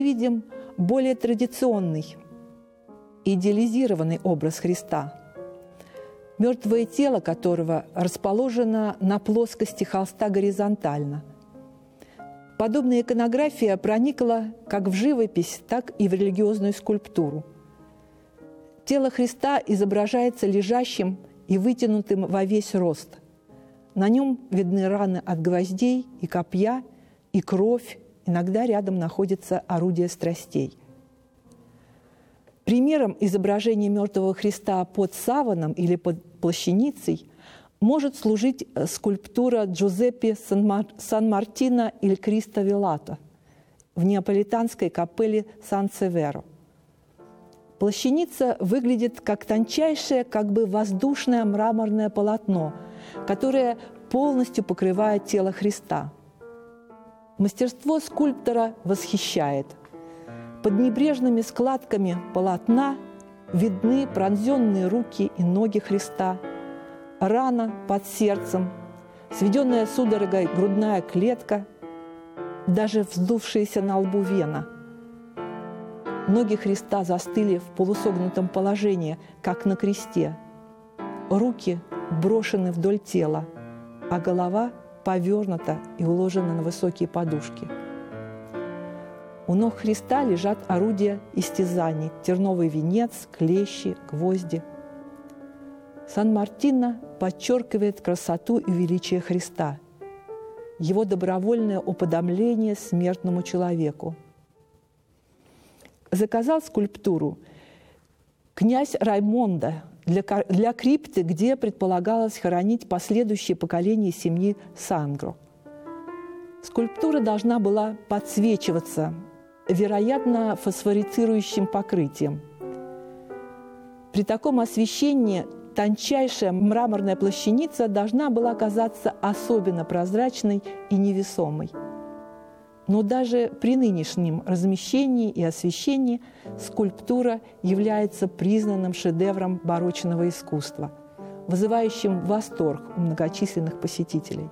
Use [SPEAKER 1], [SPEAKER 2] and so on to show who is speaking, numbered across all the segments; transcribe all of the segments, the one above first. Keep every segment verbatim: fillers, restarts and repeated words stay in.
[SPEAKER 1] видим более традиционный, идеализированный образ Христа, мертвое тело которого расположено на плоскости холста горизонтально. Подобная иконография проникла как в живопись, так и в религиозную скульптуру. Тело Христа изображается лежащим и вытянутым во весь рост. На нем видны раны от гвоздей и копья, и кровь, иногда рядом находится орудие страстей. Примером изображения мертвого Христа под саваном или под плащаницей может служить скульптура Джузеппе Сан-Мартино иль Кристо Велато в неаполитанской капелле Сан-Северо. Плащаница выглядит как тончайшее, как бы воздушное мраморное полотно, которое полностью покрывает тело Христа. Мастерство скульптора восхищает. Под небрежными складками полотна видны пронзенные руки и ноги Христа, рана под сердцем, сведенная судорогой грудная клетка, даже вздувшаяся на лбу вена. Ноги Христа застыли в полусогнутом положении, как на кресте. Руки брошены вдоль тела, а голова повернута и уложена на высокие подушки. У ног Христа лежат орудия истязаний – терновый венец, клещи, гвозди. Сан-Мартино подчеркивает красоту и величие Христа, его добровольное уподобление смертному человеку. Заказал скульптуру князь Раймондо для, для крипты, где предполагалось хоронить последующие поколения семьи Сангро. Скульптура должна была подсвечиваться, вероятно, фосфорицирующим покрытием. При таком освещении тончайшая мраморная плащаница должна была оказаться особенно прозрачной и невесомой. Но даже при нынешнем размещении и освещении скульптура является признанным шедевром барочного искусства, вызывающим восторг у многочисленных посетителей.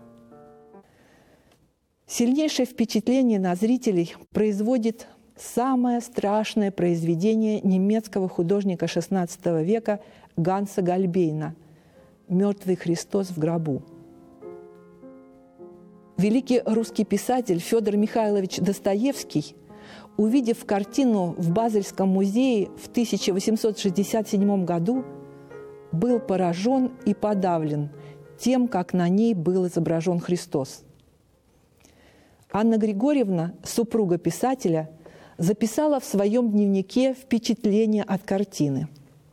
[SPEAKER 1] Сильнейшее впечатление на зрителей производит самое страшное произведение немецкого художника шестнадцатого века Ганса Гальбейна «Мертвый Христос в гробу». Великий русский писатель Федор Михайлович Достоевский, увидев картину в Базельском музее в тысяча восемьсот шестьдесят седьмом году, был поражен и подавлен тем, как на ней был изображен Христос. Анна Григорьевна, супруга писателя, записала в своем дневнике впечатление от картины.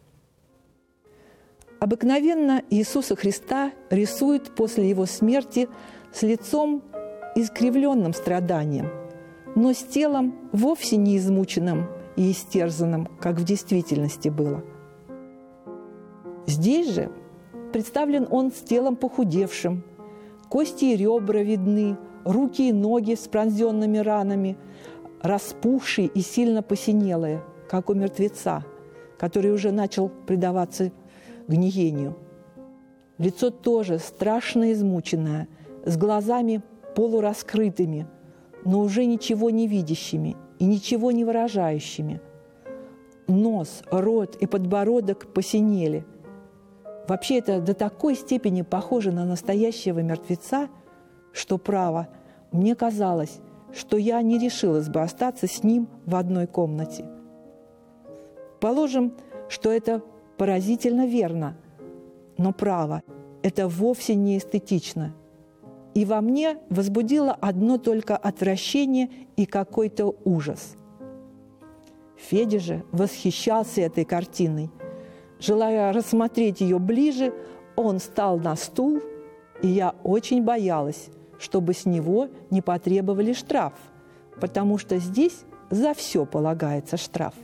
[SPEAKER 1] Обыкновенно Иисуса Христа рисуют после его смерти с лицом искривленным страданием, но с телом вовсе не измученным и истерзанным, как в действительности было. Здесь же представлен он с телом похудевшим, кости и ребра видны, руки и ноги с пронзенными ранами, распухшие и сильно посинелые, как у мертвеца, который уже начал предаваться гниению. Лицо тоже страшно измученное, с глазами полураскрытыми, но уже ничего не видящими и ничего не выражающими. Нос, рот и подбородок посинели. Вообще это до такой степени похоже на настоящего мертвеца, что, право, мне казалось, что я не решилась бы остаться с ним в одной комнате. Положим, что это поразительно верно, но, право, это вовсе не эстетично. И во мне возбудило одно только отвращение и какой-то ужас. Федя же восхищался этой картиной. Желая рассмотреть ее ближе, он встал на стул, и я очень боялась, чтобы с него не потребовали штраф, потому что здесь за все полагается штраф.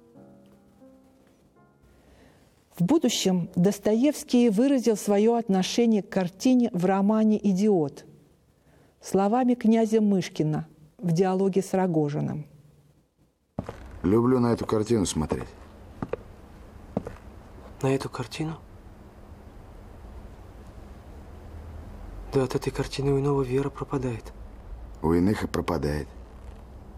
[SPEAKER 1] В будущем Достоевский выразил свое отношение к картине в романе «Идиот» словами князя Мышкина в диалоге с Рогожиным.
[SPEAKER 2] Люблю на эту картину смотреть.
[SPEAKER 3] На эту картину? Да от этой картины у иного вера пропадает.
[SPEAKER 2] У иных и пропадает.